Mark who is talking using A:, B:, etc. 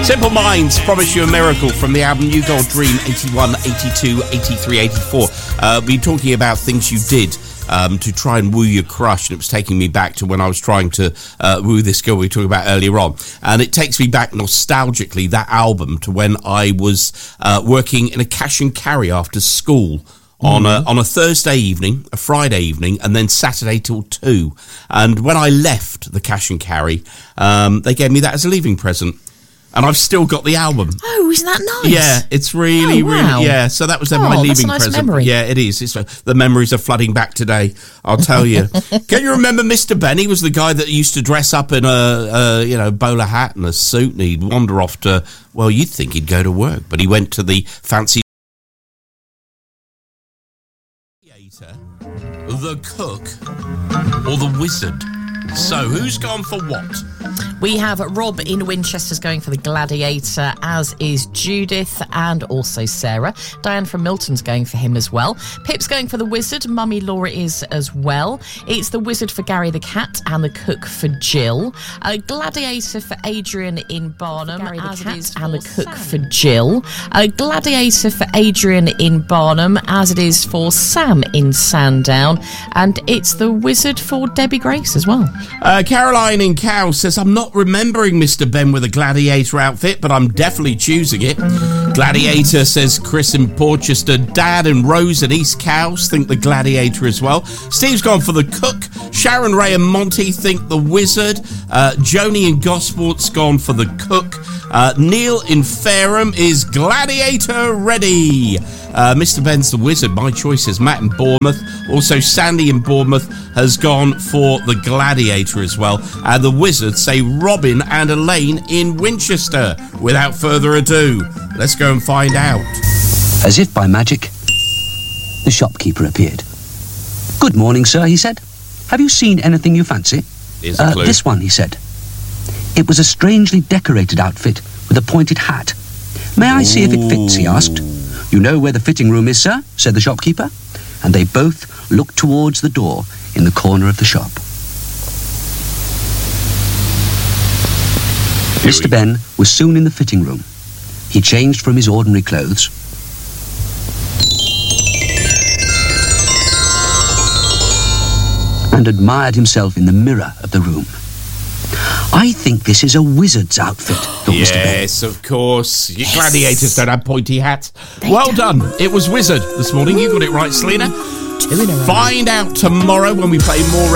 A: Simple Minds, Promise You a Miracle from the album New Gold Dream, 81, 82, 83, 84. Been talking about things you did to try and woo your crush, and it was taking me back to when I was trying to woo this girl we were talking about earlier on. And it takes me back nostalgically, that album, to when I was working in a cash and carry after school. On a Thursday evening, a Friday evening, and then Saturday till 2. And when I left the cash and carry, they gave me that as a leaving present. And I've still got the album.
B: Oh, isn't that nice?
A: Yeah, it's really, really, yeah. So that was then my leaving
B: that's a nice
A: present.
B: Memory.
A: Yeah, it is. The memories are flooding back today, I'll tell you. Can you remember Mr. Ben? He was the guy that used to dress up in a bowler hat and a suit, and he'd wander off to, well, you'd think he'd go to work, but he went to the fancy... The cook or the wizard. So who's gone for what?
B: We have Rob in Winchester's going for the Gladiator, as is Judith and also Sarah. Diane from Milton's going for him as well. Pip's going for the Wizard. Mummy Laura is as well. It's the Wizard for Gary the Cat and the Cook for Jill. Gladiator for Adrian in Barnum, as it is, and the Cook for Jill. Gladiator for Adrian in Barnum, as it is for Sam in Sandown. And it's the Wizard for Debbie Grace as well.
A: Caroline in Cow says, I'm not remembering Mr. Ben with a Gladiator outfit, but I'm definitely choosing it. Gladiator, says Chris in Porchester. Dad and Rose at East Cows think the Gladiator as well. Steve's gone for the Cook. Sharon, Ray and Monty think the Wizard. Joni in Gosport's gone for the Cook. Neil in Fareham is Gladiator ready. Mr. Ben's the Wizard. My choice is Matt in Bournemouth. Also, Sandy in Bournemouth has gone for the Gladiator as well. And the Wizard say Robin and Elaine in Winchester. Without further ado, let's go and find out.
C: As if by magic, the shopkeeper appeared. Good morning, sir, he said. Have you seen anything you fancy?
A: Here's a clue.
C: This one, he said. It was a strangely decorated outfit with a pointed hat. May I see if it fits, he asked. You know where the fitting room is, sir, said the shopkeeper. And they both looked towards the door in the corner of the shop. Mr. Ben was soon in the fitting room. He changed from his ordinary clothes and admired himself in the mirror of the room. I think this is a wizard's outfit, thought Mr. Ben.
A: Yes, of course. Your gladiators don't have pointy hats. Well done. It was Wizard this morning. You got it right, Selena.
B: 2 in a row.
A: Find out tomorrow when we play more